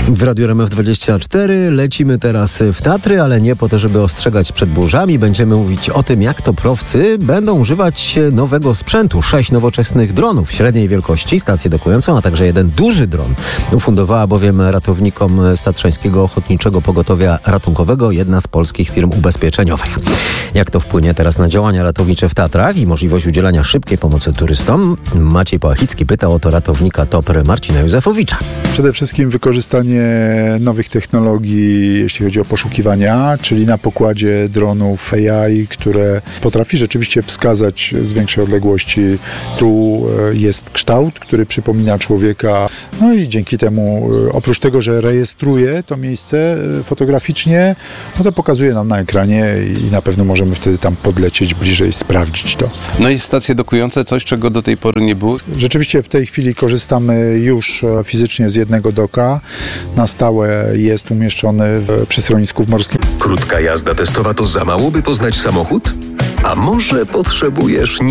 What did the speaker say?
W Radiu RMF24 lecimy teraz w Tatry, ale nie po to, żeby ostrzegać przed burzami. Będziemy mówić o tym, jak toprowcy będą używać nowego sprzętu. 6 nowoczesnych dronów średniej wielkości, stację dokującą, a także jeden duży dron. Ufundowała bowiem ratownikom z Tatrzańskiego Ochotniczego Pogotowia Ratunkowego jedna z polskich firm ubezpieczeniowych. Jak to wpłynie teraz na działania ratownicze w Tatrach i możliwość udzielania szybkiej pomocy turystom? Maciej Pałachicki pytał o to ratownika TOPR Marcina Józefowicza. Przede wszystkim wykorzystanie nowych technologii, jeśli chodzi o poszukiwania, czyli na pokładzie dronów AI, które potrafi rzeczywiście wskazać z większej odległości, tu jest kształt, który przypomina człowieka. No i dzięki temu, oprócz tego, że rejestruje to miejsce fotograficznie, no to pokazuje nam na ekranie i na pewno możemy wtedy tam podlecieć bliżej, sprawdzić to. No i stacje dokujące, coś, czego do tej pory nie było? Rzeczywiście w tej chwili korzystamy już fizycznie z jednego doka. Na stałe jest umieszczony przy schronisku w Morskim. Krótka jazda testowa to za mało, by poznać samochód? A może potrzebujesz